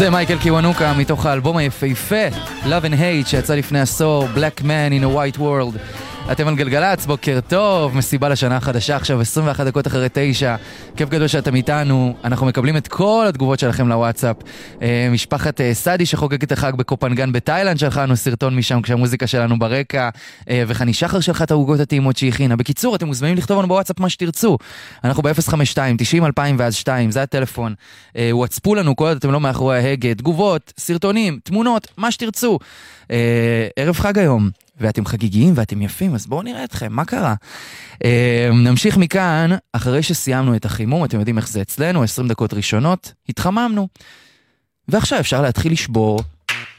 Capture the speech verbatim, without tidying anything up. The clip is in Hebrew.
זה מייקל קיוונוקה מתוך האלבום היפהפה Love and Hate שיצא לפני עשור, Black Man in a White World. אתם על גלגלץ, בוקר טוב, מסיבה לשנה החדשה עכשיו, עשרים ואחת דקות אחרי תשע, כיף גדול שאתם איתנו, אנחנו מקבלים את כל התגובות שלכם לוואטסאפ. משפחת סאדי שחוגגת את החג בקופנגן בתאילנד שלחה לנו סרטון משם כשהמוזיקה שלנו ברקע, וחני שחר שלחה את העוגות הטעימות שהכינה. בקיצור, אתם מוזמנים לכתוב לנו בוואטסאפ מה שתרצו, אנחנו ב-אפס חמש שתיים תשעים אלפיים ואז שתיים, זה הטלפון. וואטספו לנו כל עוד אתם לא מאחורי ההגה, תגובות, סרטונים, תמונות, מה שתרצו. ערב חג היום, ואתם חגיגיים ואתם יפים, אז בואו נראה אתכם, מה קרה? נמשיך מכאן, אחרי שסיימנו את החימום, אתם יודעים איך זה אצלנו, עשרים דקות ראשונות, התחממנו. ועכשיו אפשר להתחיל לשבור